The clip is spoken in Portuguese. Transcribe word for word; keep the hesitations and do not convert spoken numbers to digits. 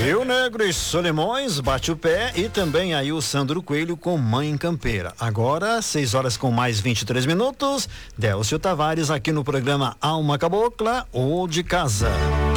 Rio Negro e Solimões, bate o pé, e também aí o Sandro Coelho com Mãe Campeira. Agora, seis horas com mais vinte e três minutos, Délcio Tavares aqui no programa Alma Cabocla ou de Casa.